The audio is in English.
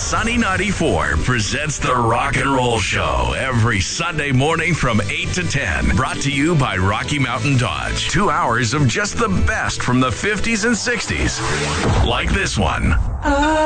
Sunny 94 presents the Rock and Roll Show every Sunday morning from 8 to 10. Brought to you by Rocky Mountain Dodge. 2 hours of just the best from the 50s and 60s. Like this one.